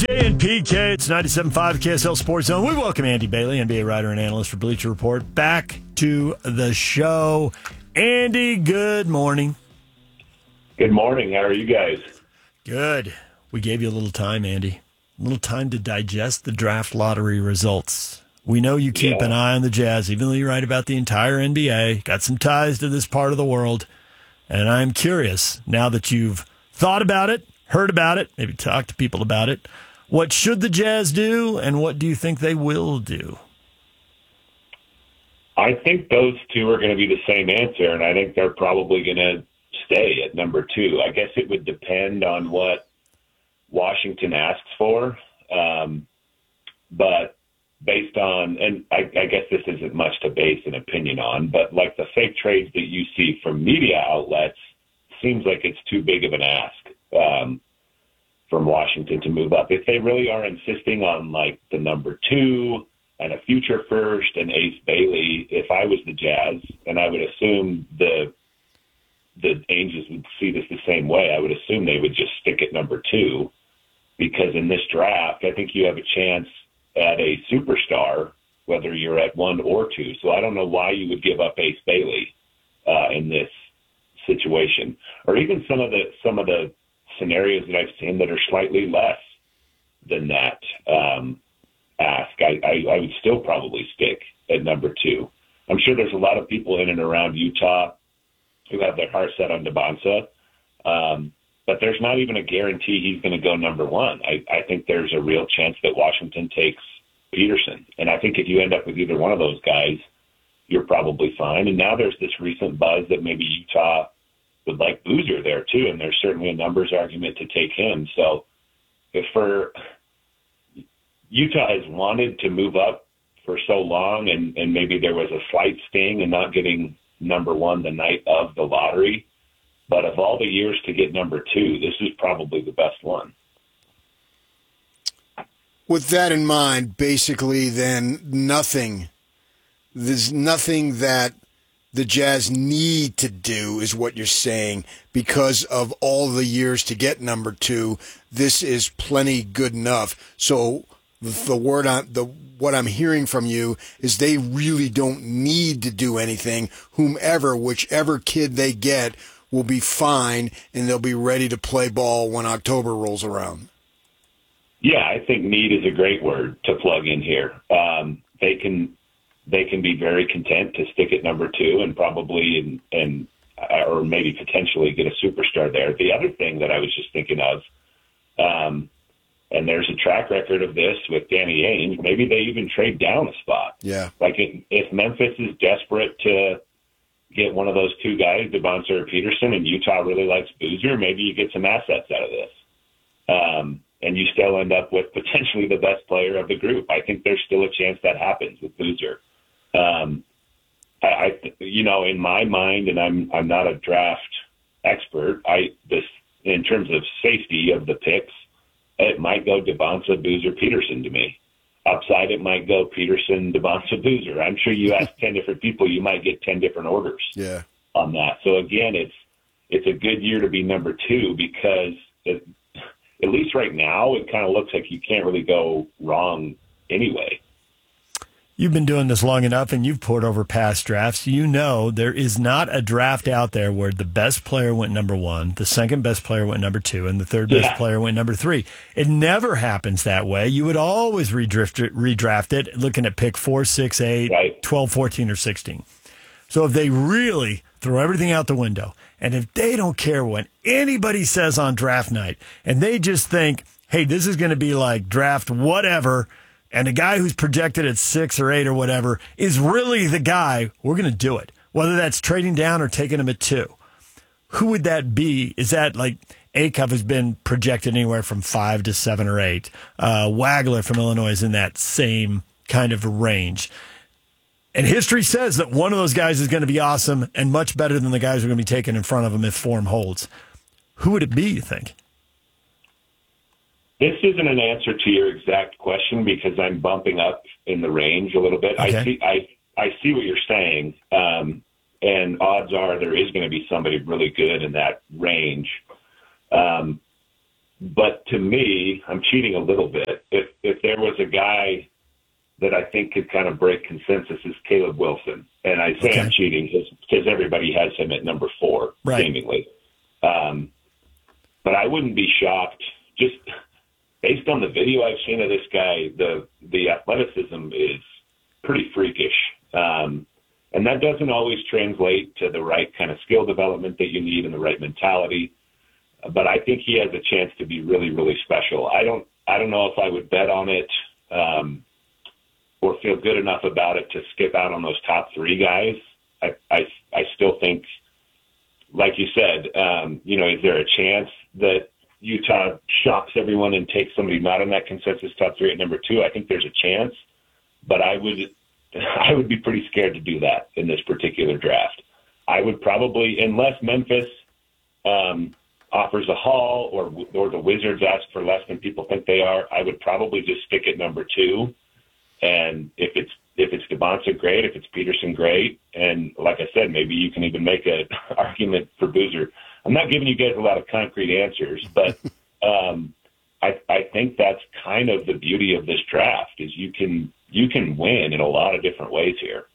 BJ and PK, it's 97.5 KSL Sports Zone. We welcome Andy Bailey, NBA writer and analyst for Bleacher Report, back to the show. Andy, good morning. Good morning. How are you guys? Good. We gave you a little time, Andy. A little time to digest the draft lottery results. We know you keep an eye on the Jazz, even though you write about the entire NBA. Got some ties to this part of the world. And I'm curious, now that you've thought about it, heard about it, maybe talked to people about it, what should the Jazz do, and what do you think they will do? I think those two are going to be the same answer, and I think they're probably going to stay at number 2. I guess it would depend on what Washington asks for, but based on, and I guess this isn't much to base an opinion on, but like the fake trades that you see from media outlets, seems like it's too big of an ask from Washington to move up. If they really are insisting on like the number 2 and a future first and Ace Bailey, if I was the Jazz, and I would assume the Angels would see this the same way, I would assume they would just stick at number 2, because in this draft, I think you have a chance at a superstar, whether you're at 1 or 2. So I don't know why you would give up Ace Bailey in this situation, or even some of the scenarios that I've seen that are slightly less than that ask. I would still probably stick at number 2. I'm sure there's a lot of people in and around Utah who have their heart set on Debonsa, but there's not even a guarantee he's going to go number 1. I think there's a real chance that Washington takes Peterson, and I think if you end up with either one of those guys, you're probably fine. And now there's this recent buzz that maybe Utah would like Boozer there too, and there's certainly a numbers argument to take him. So if Utah has wanted to move up for so long, and maybe there was a slight sting in not getting number 1 the night of the lottery, but of all the years to get number 2, this is probably the best one. With that in mind, basically then there's nothing that the Jazz need to do, is what you're saying, because of all the years to get number 2. This is plenty good enough. So what I'm hearing from you is they really don't need to do anything. Whichever kid they get will be fine, and they'll be ready to play ball when October rolls around. Yeah, I think need is a great word to plug in here. They can be very content to stick at number 2 and probably or maybe potentially get a superstar there. The other thing that I was just thinking of, and there's a track record of this with Danny Ainge, maybe they even trade down a spot. Yeah. Like if Memphis is desperate to get one of those 2 guys, Debonsa or Peterson, and Utah really likes Boozer, maybe you get some assets out of this. And you still end up with potentially the best player of the group. I think there's still a chance that happens with Boozer. In my mind, and I'm not a draft expert, in terms of safety of the picks, it might go Debonsa, Boozer, Peterson to me. Upside, it might go Peterson, Debonsa, Boozer. I'm sure you ask 10 different people, you might get 10 different orders on that. So again, it's a good year to be number 2, because at least right now, it kind of looks like you can't really go wrong anyway. You've been doing this long enough, and you've poured over past drafts. You know there is not a draft out there where the best player went number 1, the second best player went number 2, and the third best player went number 3. It never happens that way. You would always redraft it looking at pick 4, 6, 8, 12, 14, or 16. So if they really throw everything out the window, and if they don't care what anybody says on draft night, and they just think, hey, this is going to be like draft whatever, and the guy who's projected at 6 or 8 or whatever is really the guy, we're going to do it, whether that's trading down or taking him at 2. Who would that be? Is that like Acuff has been projected anywhere from 5 to 7 or 8? Wagler from Illinois is in that same kind of range. And history says that one of those guys is going to be awesome and much better than the guys who are going to be taken in front of him if form holds. Who would it be, you think? This isn't an answer to your exact question because I'm bumping up in the range a little bit. Okay. I see what you're saying, and odds are there is going to be somebody really good in that range. But to me, I'm cheating a little bit. If there was a guy that I think could kind of break consensus, is Caleb Wilson. And I say I'm cheating because everybody has him at number 4, seemingly. But I wouldn't be shocked, just based on the video I've seen of this guy. The athleticism is pretty freakish. And that doesn't always translate to the right kind of skill development that you need and the right mentality. But I think he has a chance to be really, really special. I don't know if I would bet on it or feel good enough about it to skip out on those top 3 guys. I still think, like you said, is there a chance that Utah shocks everyone and takes somebody not in that consensus top 3 at number 2? I think there's a chance, but I would be pretty scared to do that in this particular draft. I would probably, unless Memphis offers a haul or the Wizards ask for less than people think they are, I would probably just stick at number 2. And if it's DeBonsa, great. If it's Peterson, great. And like I said, maybe you can even make an argument for Boozer. I'm not giving you guys a lot of concrete answers, but I think that's kind of the beauty of this draft is you can win in a lot of different ways here.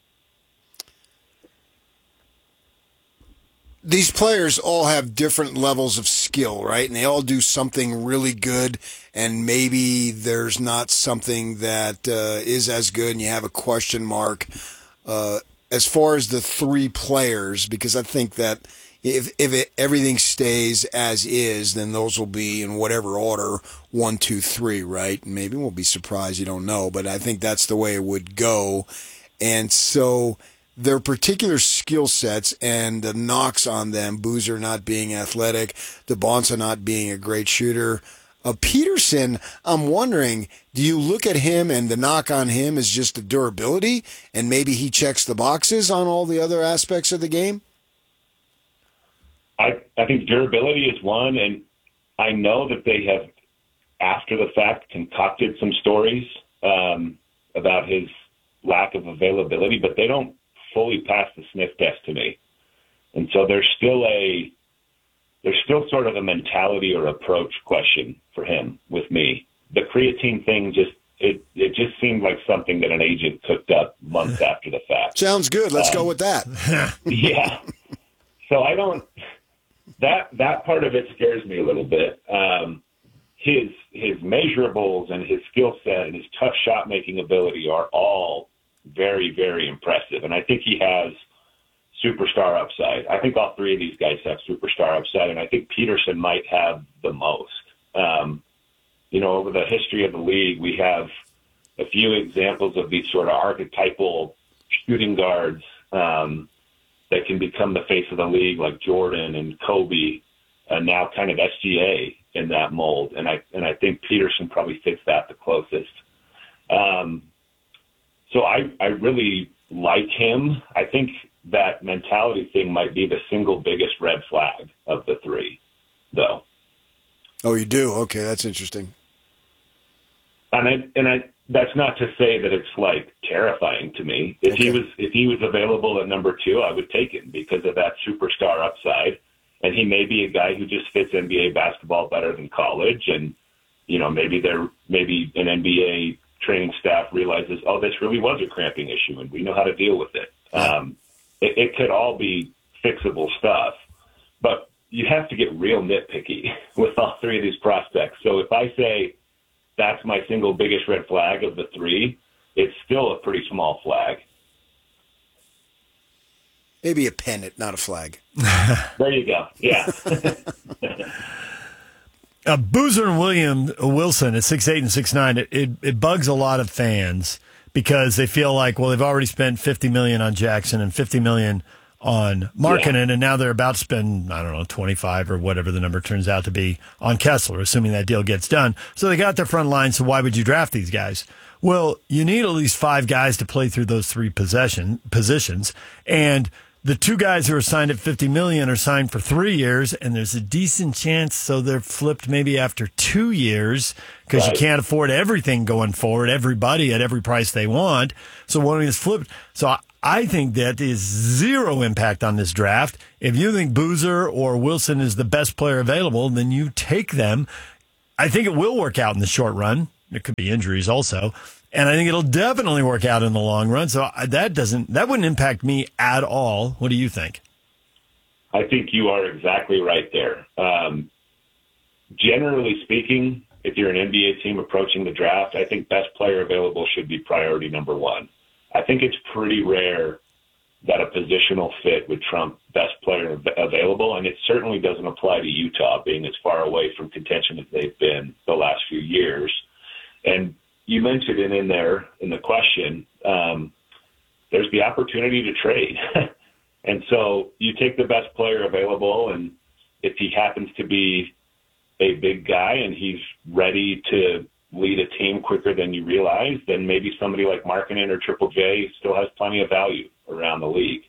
These players all have different levels of skill, right? And they all do something really good, and maybe there's not something that is as good, and you have a question mark. As far as the 3 players, because I think that if everything stays as is, then those will be in whatever order, 1, 2, 3, right? And maybe we'll be surprised, you don't know, but I think that's the way it would go. And so their particular skill sets and the knocks on them, Boozer not being athletic, DeBonsa not being a great shooter. Peterson, I'm wondering, do you look at him and the knock on him is just the durability, and maybe he checks the boxes on all the other aspects of the game? I think durability is one, and I know that they have, after the fact, concocted some stories about his lack of availability, but they don't fully pass the sniff test to me. And so there's still sort of a mentality or approach question for him with me. The creatine thing it just seemed like something that an agent cooked up months after the fact. Sounds good. Let's go with that. Yeah. So I don't, that part of it scares me a little bit. His measurables and his skill set and his tough shot making ability are all very, very impressive. And I think he has superstar upside. I think all 3 of these guys have superstar upside, and I think Peterson might have the most. Over the history of the league, we have a few examples of these sort of archetypal shooting guards that can become the face of the league, like Jordan and Kobe, and now kind of SGA in that mold. And I think Peterson probably fits that the closest. So I really like him. I think that mentality thing might be the single biggest red flag of the 3, though. Oh, you do? Okay, that's interesting. And that's not to say that it's like terrifying to me. If he was available at number 2, I would take him because of that superstar upside. And he may be a guy who just fits NBA basketball better than college. And, maybe an NBA training staff realizes, this really was a cramping issue and we know how to deal with it. It could all be fixable stuff, but you have to get real nitpicky with all 3 of these prospects. So if I say that's my single biggest red flag of the 3, it's still a pretty small flag. Maybe a pennant, not a flag. There you go. Yeah. Boozer and Wilson at 6'8" and 6'9", it bugs a lot of fans because they feel like, well, they've already spent $50 million on Jackson and $50 million on Markkanen, and now they're about to spend, I don't know, 25 or whatever the number turns out to be on Kessler, assuming that deal gets done. So they got their front line, so why would you draft these guys? Well, you need at least 5 guys to play through those 3 positions, and the 2 guys who are signed at $50 million are signed for 3 years, and there's a decent chance so they're flipped maybe after 2 years because you can't afford everything going forward, everybody at every price they want. So one is flipped. So I think that is 0 impact on this draft. If you think Boozer or Wilson is the best player available, then you take them. I think it will work out in the short run. There could be injuries also. And I think it'll definitely work out in the long run. So that wouldn't impact me at all. What do you think? I think you are exactly right there. Generally speaking, if you're an NBA team approaching the draft, I think best player available should be priority number one. I think it's pretty rare that a positional fit would trump best player available, and it certainly doesn't apply to Utah being as far away from contention as they've been the last few years. And you mentioned it in there in the question, there's the opportunity to trade. And so you take the best player available, and if he happens to be a big guy and he's ready to lead a team quicker than you realize, then maybe somebody like Markkanen or Triple J still has plenty of value around the league.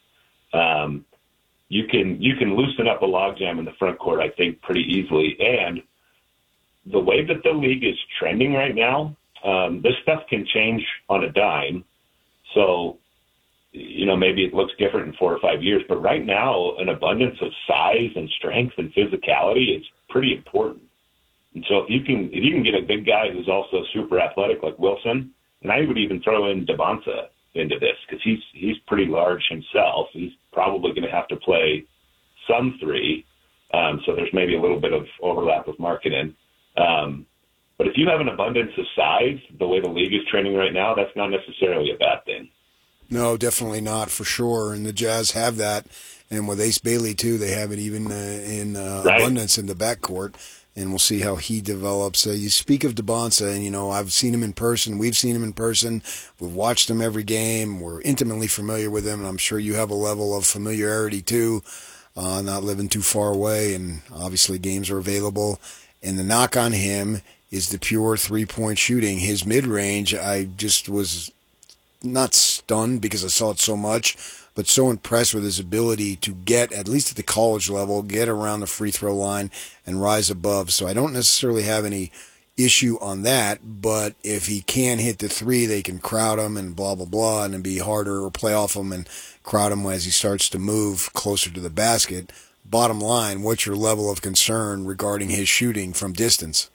You can loosen up a logjam in the front court, I think, pretty easily. And the way that the league is trending right now, this stuff can change on a dime. So, maybe it looks different in 4 or 5 years, but right now, an abundance of size and strength and physicality is pretty important. And so if you can get a big guy who's also super athletic like Wilson, and I would even throw in Devonta into this because he's pretty large himself. He's probably going to have to play some three, so there's maybe a little bit of overlap with Markkanen. But if you have an abundance of size, the way the league is trending right now, that's not necessarily a bad thing. No, definitely not, for sure. And the Jazz have that. And with Ace Bailey, too, they have it even in abundance in the backcourt. And we'll see how he develops. You speak of Devonta, and, I've seen him in person. We've seen him in person. We've watched him every game. We're intimately familiar with him, and I'm sure you have a level of familiarity, too, not living too far away. And obviously games are available. And the knock on him is the pure three-point shooting. His mid-range, I just was not stunned because I saw it so much, but so impressed with his ability to get, at least at the college level, get around the free throw line and rise above. So I don't necessarily have any issue on that, but if he can hit the three, they can crowd him and blah, blah, blah, and it'd be harder, or play off him and crowd him as he starts to move closer to the basket. Bottom line, what's your level of concern regarding his shooting from distance?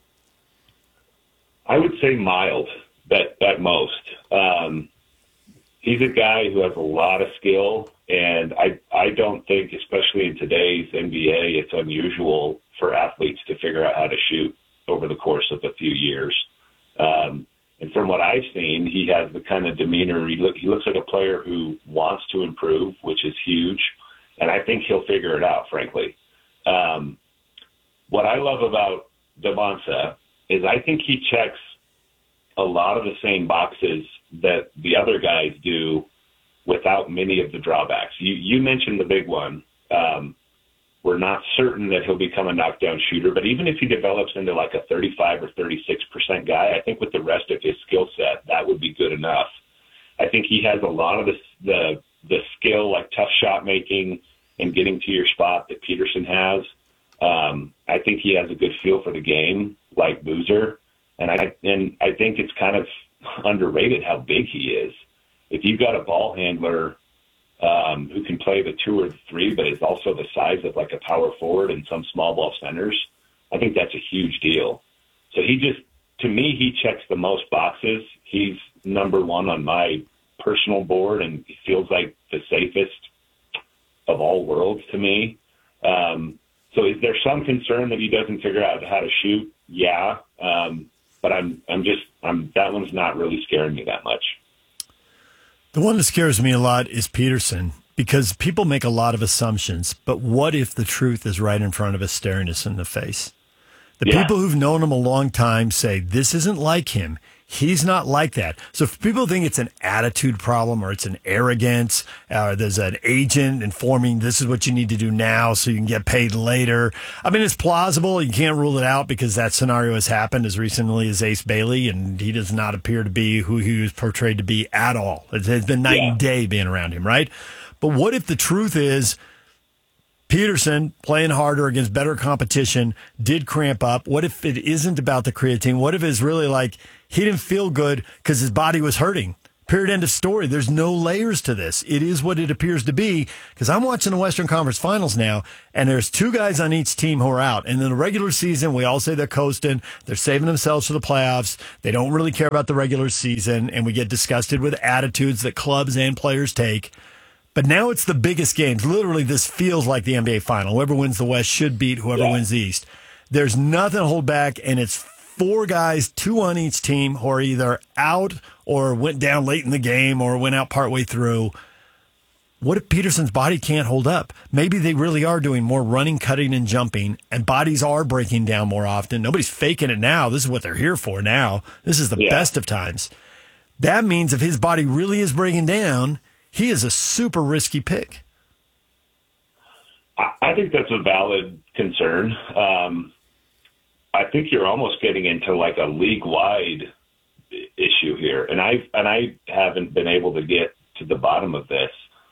I would say mild at most. He's a guy who has a lot of skill, and I don't think, especially in today's NBA, it's unusual for athletes to figure out how to shoot over the course of a few years. And from what I've seen, he has the kind of demeanor. He looks like a player who wants to improve, which is huge, and I think he'll figure it out, frankly. What I love about Devonta is I think he checks a lot of the same boxes that the other guys do without many of the drawbacks. You mentioned the big one. We're not certain that he'll become a knockdown shooter, but even if he develops into like a 35 or 36% guy, I think with the rest of his skill set, that would be good enough. I think he has a lot of the skill, like tough shot making and getting to your spot, that Peterson has. I think he has a good feel for the game, like Boozer. And I think it's kind of underrated how big he is. If you've got a ball handler who can play the 2 or the 3, but is also the size of like a power forward and some small ball centers, I think that's a huge deal. So to me, he checks the most boxes. He's number one on my personal board, and he feels like the safest of all worlds to me. So is there some concern that he doesn't figure out how to shoot? Yeah. But that one's not really scaring me that much. The one that scares me a lot is Peterson, because people make a lot of assumptions, but what if the truth is right in front of us, staring us in the face? The people who've known him a long time say, this isn't like him. He's not like that. So if people think it's an attitude problem, or it's an arrogance, or there's an agent informing this is what you need to do now so you can get paid later. I mean, it's plausible. You can't rule it out because that scenario has happened as recently as Ace Bailey, and he does not appear to be who he was portrayed to be at all. It has been night and day being around him, right? But what if the truth is Peterson, playing harder against better competition, did cramp up? What if it isn't about the creatine? What if it's really like he didn't feel good because his body was hurting, Period, end of story. There's no layers to this. It is what it appears to be, because I'm watching the Western Conference Finals now, and there's 2 guys on each team who are out. And in the regular season, we all say they're coasting. They're saving themselves for the playoffs. They don't really care about the regular season, and we get disgusted with attitudes that clubs and players take. But now it's the biggest games. Literally, this feels like the NBA Final. Whoever wins the West should beat whoever wins the East. There's nothing to hold back, and it's 4 guys, 2 on each team, who are either out or went down late in the game or went out partway through. What if Peterson's body can't hold up? Maybe they really are doing more running, cutting, and jumping, and bodies are breaking down more often. Nobody's faking it now. This is what they're here for now. This is the best of times. That means if his body really is breaking down, he is a super risky pick. I think that's a valid concern. I think you're almost getting into like a league-wide issue here, and I haven't been able to get to the bottom of this.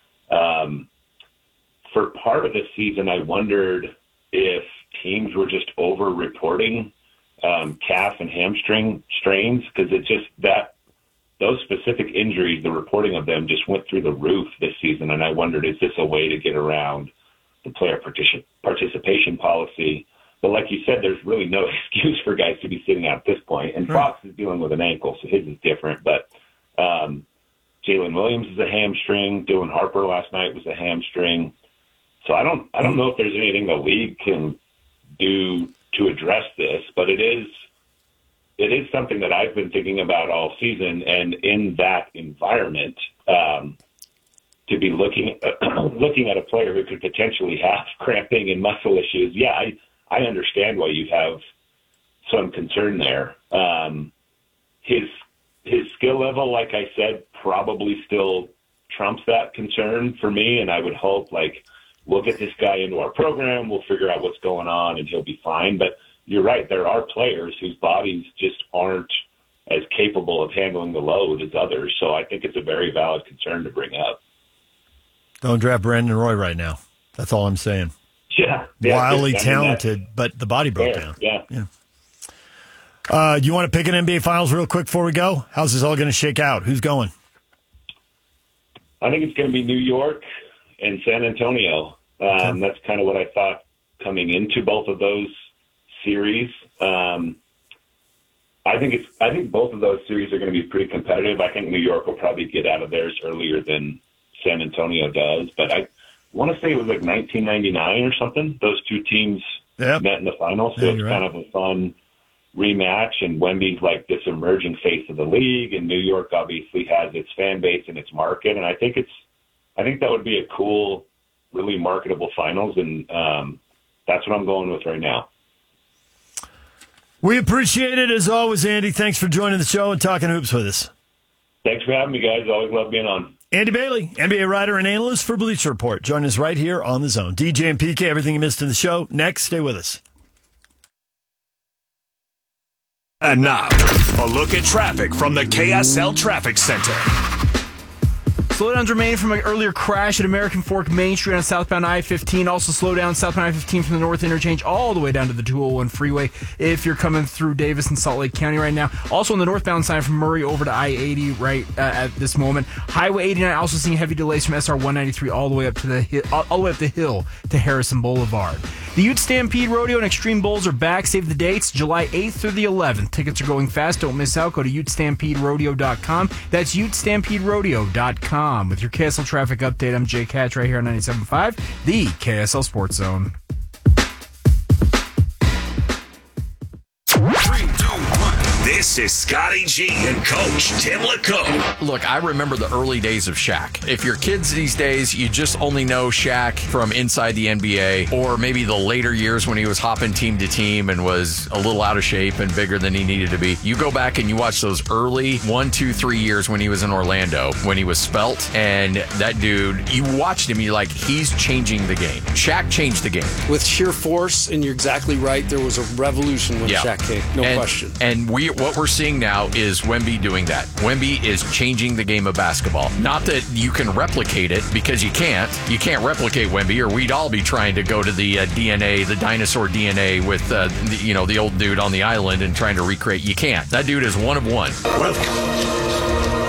For part of the season, I wondered if teams were just over-reporting calf and hamstring strains, because it's just that those specific injuries, the reporting of them just went through the roof this season, and I wondered, is this a way to get around the player participation policy? But like you said, there's really no excuse for guys to be sitting out at this point. And Fox is dealing with an ankle, so his is different. But Jalen Williams is a hamstring. Dylan Harper last night was a hamstring. So I don't know if there's anything the league can do to address this. But it is something that I've been thinking about all season. And in that environment, to be looking at a player who could potentially have cramping and muscle issues, I understand why you have some concern there. His skill level, like I said, probably still trumps that concern for me, and I would hope, like, we'll get this guy into our program, we'll figure out what's going on, and he'll be fine. But you're right, there are players whose bodies just aren't as capable of handling the load as others, so I think it's a very valid concern to bring up. Don't draft Brandon Roy right now. That's all I'm saying. Yeah. Wildly talented, but the body broke down. Yeah. You want to pick an NBA Finals real quick before we go? How's this all going to shake out? Who's going? I think it's going to be New York and San Antonio. That's kind of what I thought coming into both of those series. I think both of those series are going to be pretty competitive. I think New York will probably get out of theirs earlier than San Antonio does, but I want to say it was like 1999 or something. Those 2 teams met in the finals, so it's kind of a fun rematch. And Wemby's like this emerging face of the league, and New York obviously has its fan base and its market. And I think that would be a cool, really marketable finals, and that's what I'm going with right now. We appreciate it as always, Andy. Thanks for joining the show and talking hoops with us. Thanks for having me, guys. Always love being on. Andy Bailey, NBA writer and analyst for Bleacher Report. Join us right here on The Zone. DJ and PK, everything you missed in the show. Next, stay with us. And now, a look at traffic from the KSL Traffic Center. Slowdowns remain from an earlier crash at American Fork Main Street on southbound I-15. Also slow down southbound I-15 from the north interchange all the way down to the 201 freeway if you're coming through Davis and Salt Lake County right now. Also on the northbound side from Murray over to I-80 right at this moment. Highway 89 also seeing heavy delays from SR 193 all the way up the hill to Harrison Boulevard. The Ute Stampede Rodeo and Extreme Bowls are back. Save the dates, July 8th through the 11th. Tickets are going fast. Don't miss out. Go to UteStampedeRodeo.com. That's UteStampedeRodeo.com. With your KSL traffic update, I'm Jake Hatch right here on 97.5, the KSL Sports Zone. 3, 2, 1. This is Scotty G and Coach Tim LeCoe. Look, I remember the early days of Shaq. If you're kids these days, you just only know Shaq from inside the NBA, or maybe the later years when he was hopping team to team and was a little out of shape and bigger than he needed to be. You go back and you watch those early 1, 2, 3 years when he was in Orlando, when he was svelte, and that dude, you watched him, you're like, he's changing the game. Shaq changed the game. With sheer force, and you're exactly right, there was a revolution when Shaq came, no question. And what we're seeing now is Wemby doing that. Wemby is changing the game of basketball. Not that you can replicate it, because you can't. You can't replicate Wemby, or we'd all be trying to go to the DNA, the dinosaur DNA with the old dude on the island and trying to recreate. You can't. That dude is one of one. Welcome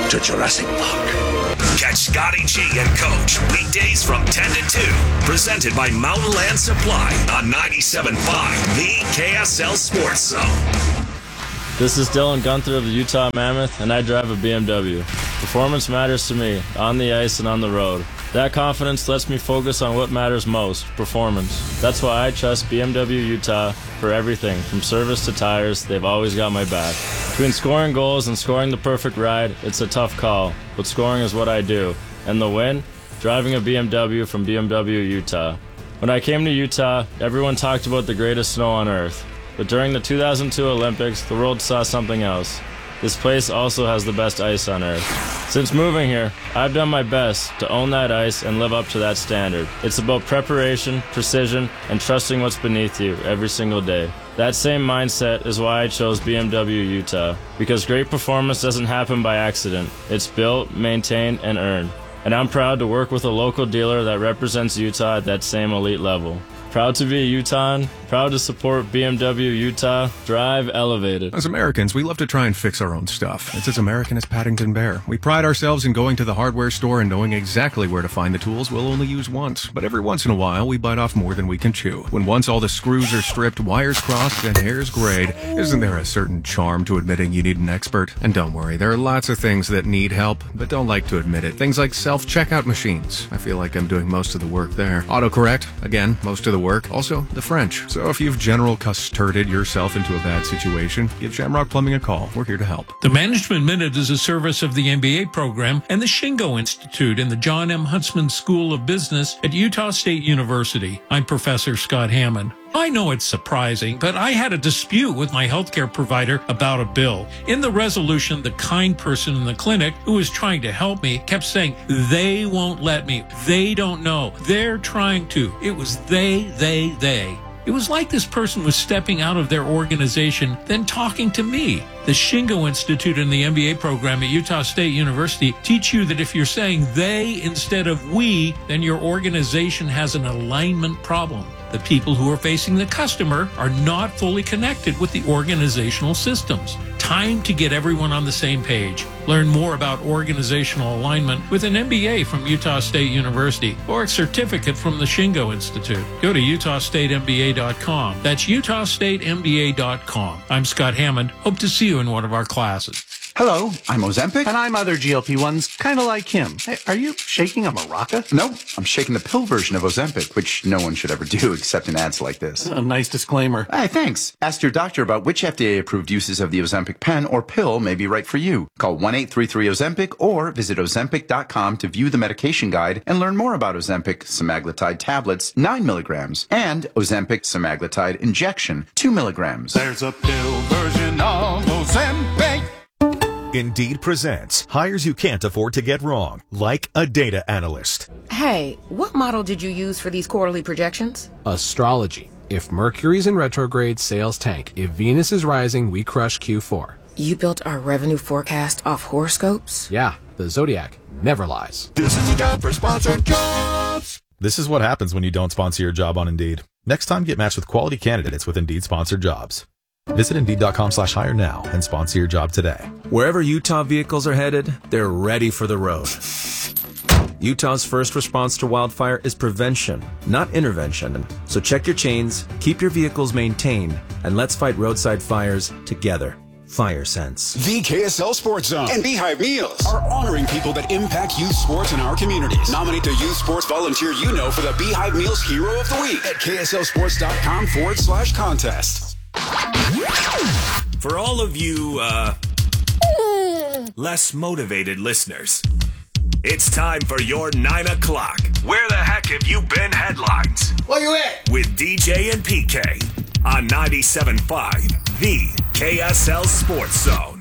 to Jurassic Park. Catch Scotty G and Coach weekdays from 10 to 2. Presented by Mountain Land Supply on 97.5, the KSL Sports Zone. This is Dylan Gunther of the Utah Mammoth, and I drive a BMW. Performance matters to me, on the ice and on the road. That confidence lets me focus on what matters most, performance. That's why I trust BMW Utah for everything, from service to tires. They've always got my back. Between scoring goals and scoring the perfect ride, it's a tough call, but scoring is what I do. And the win? Driving a BMW from BMW Utah. When I came to Utah, everyone talked about the greatest snow on earth. But during the 2002 Olympics, the world saw something else. This place also has the best ice on earth. Since moving here, I've done my best to own that ice and live up to that standard. It's about preparation, precision, and trusting what's beneath you every single day. That same mindset is why I chose BMW Utah, because great performance doesn't happen by accident. It's built, maintained, and earned. And I'm proud to work with a local dealer that represents Utah at that same elite level. Proud to be a Utahn, proud to support BMW Utah. Drive elevated. As Americans, we love to try and fix our own stuff. It's as American as Paddington Bear. We pride ourselves in going to the hardware store and knowing exactly where to find the tools we'll only use once. But every once in a while, we bite off more than we can chew. When once all the screws are stripped, wires crossed, and hairs grayed, isn't there a certain charm to admitting you need an expert? And don't worry, there are lots of things that need help, but don't like to admit it. Things like self-checkout machines. I feel like I'm doing most of the work there. Autocorrect, again, most of the work. Also, the French. So if you've general custarded yourself into a bad situation, give Shamrock Plumbing a call. We're here to help. The Management Minute is a service of the MBA program and the Shingo Institute in the John M. Huntsman School of Business at Utah State University. I'm Professor Scott Hammond. I know it's surprising, but I had a dispute with my healthcare provider about a bill. In the resolution, the kind person in the clinic who was trying to help me kept saying, they won't let me. They don't know. They're trying to. It was they. It was like this person was stepping out of their organization, then talking to me. The Shingo Institute and the MBA program at Utah State University teach you that if you're saying they instead of we, then your organization has an alignment problem. The people who are facing the customer are not fully connected with the organizational systems. Time to get everyone on the same page. Learn more about organizational alignment with an MBA from Utah State University or a certificate from the Shingo Institute. Go to utahstatemba.com. That's utahstatemba.com. I'm Scott Hammond. Hope to see you in one of our classes. Hello, I'm Ozempic. And I'm other GLP-1s, kind of like him. Hey, are you shaking a maraca? No, I'm shaking the pill version of Ozempic, which no one should ever do except in ads like this. A nice disclaimer. Hey, thanks. Ask your doctor about which FDA-approved uses of the Ozempic pen or pill may be right for you. Call 1-833-OZEMPIC or visit Ozempic.com to view the medication guide and learn more about Ozempic semaglutide tablets, 9 milligrams, and Ozempic semaglutide injection, 2 milligrams. There's a pill version of Ozempic. Indeed presents hires you can't afford to get wrong, like a data analyst. Hey, what model did you use for these quarterly projections? Astrology. If Mercury's in retrograde, sales tank. If Venus is rising, we crush Q4. You built our revenue forecast off horoscopes? Yeah, the Zodiac never lies. This is a job for sponsored jobs. This is what happens when you don't sponsor your job on Indeed. Next time, get matched with quality candidates with Indeed sponsored jobs. Visit Indeed.com/hire now and sponsor your job today. Wherever Utah vehicles are headed, they're ready for the road. Utah's first response to wildfire is prevention, not intervention. So check your chains, keep your vehicles maintained, and let's fight roadside fires together. Fire Sense. The KSL Sports Zone and Beehive Meals are honoring people that impact youth sports in our communities. Nominate the youth sports volunteer you know for the Beehive Meals Hero of the Week at KSLSports.com/contest. For all of you, less motivated listeners, it's time for your 9 o'clock. Where the heck have you been headlines? Where you at? With DJ and PK on 97.5, the KSL Sports Zone.